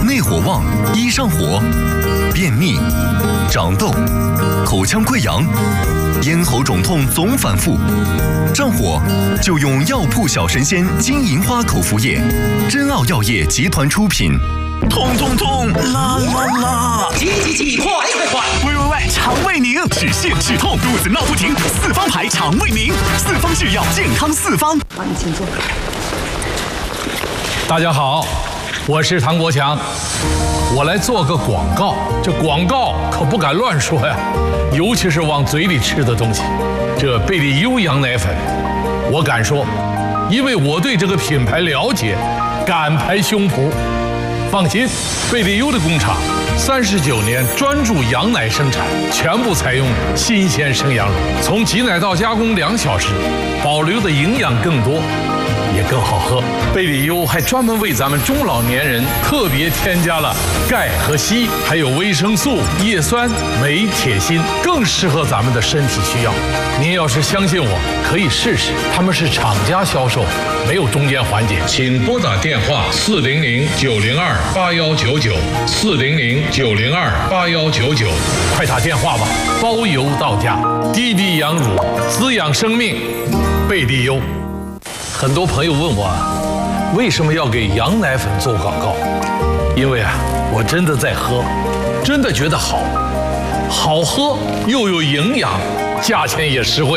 内火旺，易上火，便秘、长痘、口腔溃疡、咽喉肿痛总反复，上火就用药铺小神仙金银花口服液，真奥药业集团出品。痛痛痛，啦啦啦！ 急，快！ 喂，肠胃宁，止泻止痛，肚子闹不停，四方牌肠胃宁，四方制药，健康四方。 好，你请坐。 大家好，我是唐国强，我来做个广告。这广告可不敢乱说呀，尤其是往嘴里吃的东西。这贝利优羊奶粉，我敢说，因为我对这个品牌了解，敢拍胸脯。放心，贝利优的工厂39年专注羊奶生产，全部采用新鲜生羊乳，从挤奶到加工2小时，保留的营养更多，也更好喝。贝利优还专门为咱们中老年人特别添加了钙和硒，还有维生素、叶酸、镁、铁、锌，更适合咱们的身体需要。您要是相信我，可以试试，他们是厂家销售，没有中间环节。请拨打电话400-902-8199 400-902-8199，快打电话吧，包邮到家。滴滴羊乳，滋养生命，贝利优。很多朋友问我，为什么要给羊奶粉做广告？因为我真的在喝，真的觉得好喝又有营养，价钱也实惠。